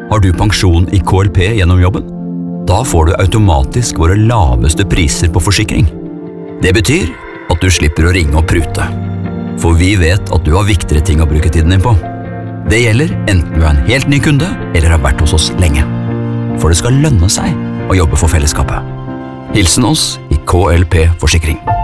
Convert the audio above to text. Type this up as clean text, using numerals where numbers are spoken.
Har du pensjon i KLP gjennom jobben? Da får du automatisk våre laveste priser på forsikring. Det betyr at du slipper å ringe og prute. For vi vet at du har viktigere ting å bruke tiden din på. Det gjelder enten du er en helt ny kunde eller har vært hos oss lenge. For det skal lønne seg å jobbe for fellesskapet. Hilsen oss i KLP Forsikring.